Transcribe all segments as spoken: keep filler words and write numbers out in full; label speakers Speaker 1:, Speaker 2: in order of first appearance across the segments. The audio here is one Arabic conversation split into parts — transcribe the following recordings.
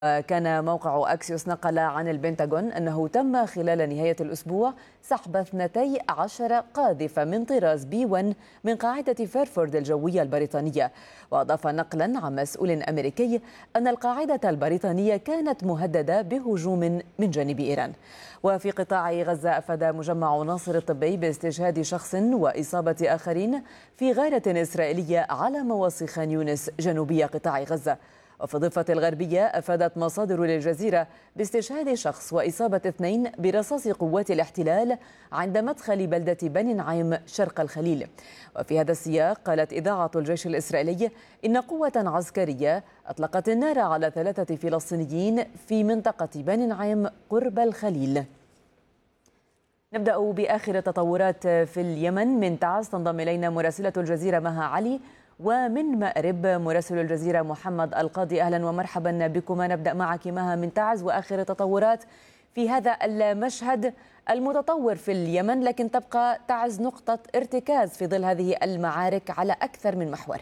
Speaker 1: كان موقع أكسيوس نقل عن البنتاغون أنه تم خلال نهاية الأسبوع سحب اثنتي عشر قاذفة من طراز بي واحد من قاعدة فيرفورد الجوية البريطانية. وأضاف نقلا عن مسؤول أمريكي أن القاعدة البريطانية كانت مهددة بهجوم من جانب إيران. وفي قطاع غزة أفاد مجمع ناصر الطبي باستشهاد شخص وإصابة آخرين في غارة إسرائيلية على مواصي خان يونس جنوبي قطاع غزة. وفي الضفة الغربية أفادت مصادر للجزيرة باستشهاد شخص وإصابة اثنين برصاص قوات الاحتلال عند مدخل بلدة بني نعيم شرق الخليل. وفي هذا السياق قالت إذاعة الجيش الإسرائيلي إن قوة عسكرية أطلقت النار على ثلاثة فلسطينيين في منطقة بني نعيم قرب الخليل. نبدأ بآخر التطورات في اليمن. من تعز تنضم إلينا مراسلة الجزيرة مها علي، ومن مأرب مراسل الجزيرة محمد القاضي. أهلا ومرحبا بكما. نبدأ معك مها من تعز وآخر التطورات في هذا المشهد المتطور في اليمن، لكن تبقى تعز نقطة ارتكاز في ظل هذه المعارك على أكثر من محور.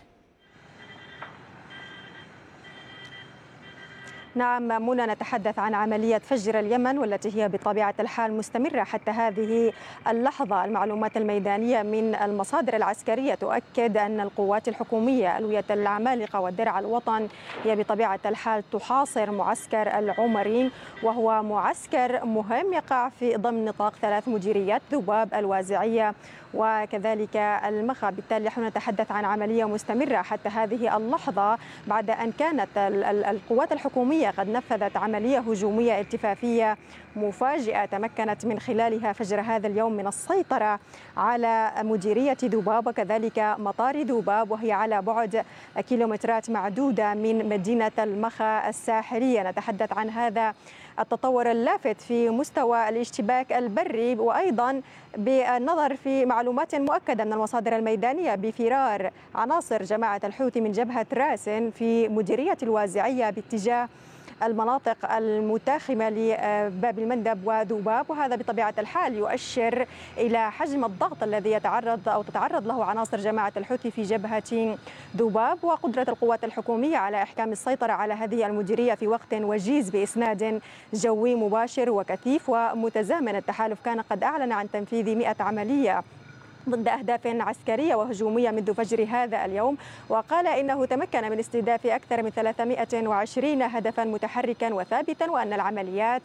Speaker 2: نعم منى، نتحدث عن عملية فجر اليمن والتي هي بطبيعة الحال مستمرة حتى هذه اللحظة. المعلومات الميدانية من المصادر العسكرية تؤكد أن القوات الحكومية ألوية العمالقة والدرع الوطن هي بطبيعة الحال تحاصر معسكر العمرين، وهو معسكر مهم يقع في ضمن نطاق ثلاث مديريات ذباب، الوازعية وكذلك المخا. بالتالي نحن نتحدث عن عملية مستمرة حتى هذه اللحظة بعد أن كانت القوات الحكومية قد نفذت عملية هجومية التفافية مفاجئة تمكنت من خلالها فجر هذا اليوم من السيطرة على مديرية ذباب وكذلك مطار ذباب، وهي على بعد كيلومترات معدودة من مدينة المخا الساحلية. نتحدث عن هذا التطور اللافت في مستوى الاشتباك البري، وأيضا بالنظر في معلومات مؤكدة من المصادر الميدانية بفرار عناصر جماعة الحوثي من جبهة راسن في مديرية الوازعية باتجاه المناطق المتاخمة لباب المندب وذباب، وهذا بطبيعة الحال يؤشر إلى حجم الضغط الذي يتعرض أو تتعرض له عناصر جماعة الحوثي في جبهة ذباب، وقدرة القوات الحكومية على إحكام السيطرة على هذه المديرية في وقت وجيز بإسناد جوي مباشر وكثيف ومتزامن. التحالف كان قد أعلن عن تنفيذ مئة عملية ضد أهداف عسكرية وهجومية منذ فجر هذا اليوم، وقال إنه تمكن من استهداف أكثر من ثلاثمئة وعشرين هدفا متحركا وثابتا، وأن العمليات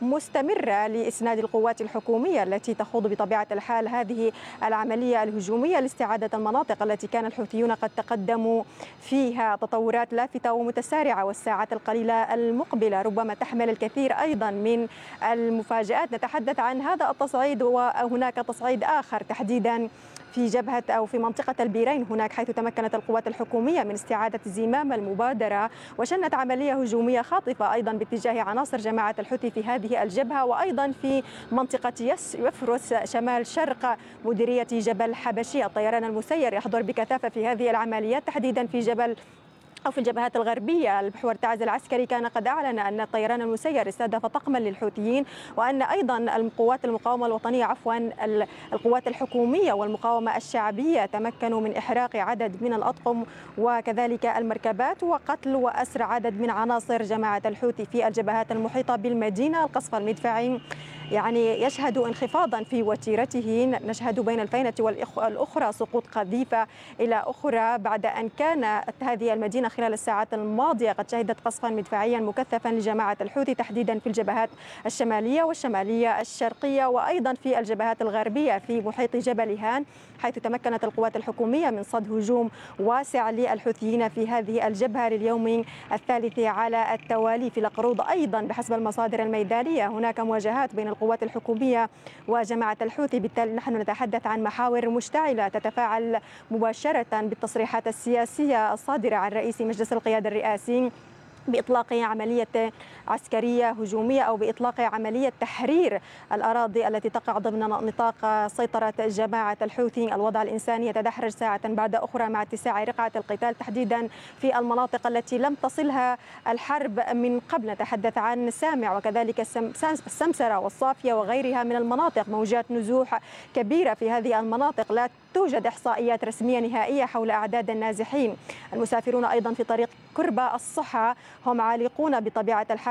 Speaker 2: مستمرة لإسناد القوات الحكومية التي تخوض بطبيعة الحال هذه العملية الهجومية لاستعادة المناطق التي كان الحوثيون قد تقدموا فيها. تطورات لافتة ومتسارعة، والساعات القليلة المقبلة ربما تحمل الكثير أيضا من المفاجآت. نتحدث عن هذا التصعيد وهناك تصعيد آخر تحديدا في جبهة أو في منطقة البيرين هناك، حيث تمكنت القوات الحكومية من استعادة زمام المبادرة وشنت عملية هجومية خاطفة أيضا باتجاه عناصر جماعة الحوثي في هذه الجبهة، وأيضا في منطقة يفرس شمال شرق مديرية جبل حبشي. الطيران المسير يحضر بكثافة في هذه العمليات تحديدا في جبل أو في الجبهات الغربية. المحور تعز العسكري كان قد أعلن أن الطيران المسير استهدف طقما للحوثيين، وأن أيضا القوات المقاومة الوطنية عفوا القوات الحكومية والمقاومة الشعبية تمكنوا من إحراق عدد من الأطقم وكذلك المركبات وقتل وأسر عدد من عناصر جماعة الحوثي في الجبهات المحيطة بالمدينة. القصف المدفعي يعني يشهد انخفاضا في وتيرته، نشهد بين الفينة والأخرى سقوط قذيفة إلى أخرى بعد أن كانت هذه المدينة خلال الساعات الماضية قد شهدت قصفا مدفعيا مكثفا لجماعة الحوثي تحديدا في الجبهات الشمالية والشمالية الشرقية، وأيضا في الجبهات الغربية في محيط جبل هان، حيث تمكنت القوات الحكومية من صد هجوم واسع للحوثيين في هذه الجبهة لليوم الثالث على التوالي. في القروض أيضا بحسب المصادر الميدانية هناك مواجهات بين القوات الحكومية وجماعة الحوثي. بالتالي نحن نتحدث عن محاور مشتعلة تتفاعل مباشرة بالتصريحات السياسية الصادرة عن رئيس مجلس القيادة الرئاسي بإطلاق عملية عسكرية هجومية أو بإطلاق عملية تحرير الأراضي التي تقع ضمن نطاق سيطرة جماعة الحوثي. الوضع الإنساني يتدحرج ساعة بعد أخرى مع اتساع رقعة القتال تحديدا في المناطق التي لم تصلها الحرب من قبل. نتحدث عن سامع وكذلك السمسرة والصافية وغيرها من المناطق، موجات نزوح كبيرة في هذه المناطق، لا توجد إحصائيات رسمية نهائية حول أعداد النازحين. المسافرون أيضا في طريق كربة الصحة هم عالقون بطبيعة الحال